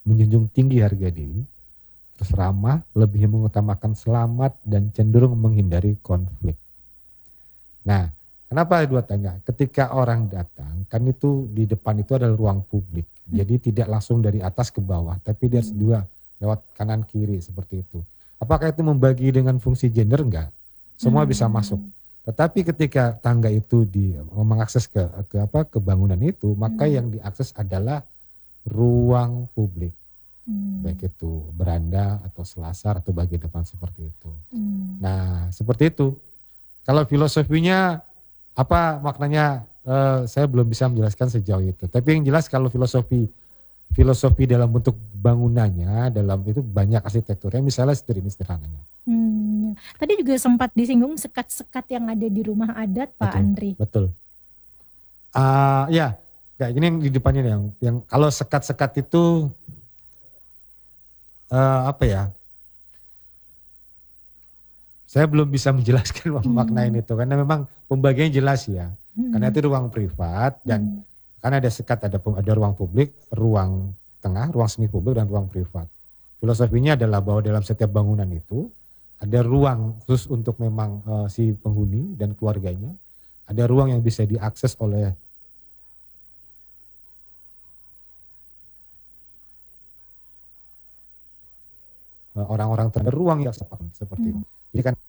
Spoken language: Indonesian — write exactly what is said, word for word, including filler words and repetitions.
menjunjung tinggi harga diri, terus ramah, lebih mengutamakan selamat dan cenderung menghindari konflik. Nah, kenapa dua tangga? Ketika orang datang, kan itu di depan itu adalah ruang publik. Jadi tidak langsung dari atas ke bawah, tapi dia harus dua, lewat kanan kiri seperti itu. Apakah itu membagi dengan fungsi gender? Enggak. Semua bisa masuk. Tetapi ketika tangga itu di mengakses ke ke apa ke bangunan itu, maka Hmm. yang diakses adalah ruang publik. Hmm. Baik itu beranda atau selasar atau bagian depan seperti itu. Hmm. Nah, seperti itu. Kalau filosofinya apa maknanya, eh, saya belum bisa menjelaskan sejauh itu. Tapi yang jelas kalau filosofi filosofi dalam bentuk bangunannya, dalam itu banyak arsitekturnya, misalnya seperti ini sederhananya. Hmm. Tadi juga sempat disinggung sekat-sekat yang ada di rumah adat, Pak Betul, Andri. betul. Uh, ya, kayak gini yang di depannya yang, yang kalau sekat-sekat itu uh, apa ya? Saya belum bisa menjelaskan Hmm. maknain itu karena memang pembagiannya jelas ya. Hmm. Karena itu ruang privat dan Hmm. karena ada sekat, ada ada ruang publik, ruang tengah, ruang semi publik dan ruang privat. Filosofinya adalah bahwa dalam setiap bangunan itu ada ruang khusus untuk memang uh, si penghuni dan keluarganya. Ada ruang yang bisa diakses oleh orang-orang terdepan, ruang yang seperti itu. Jadi kan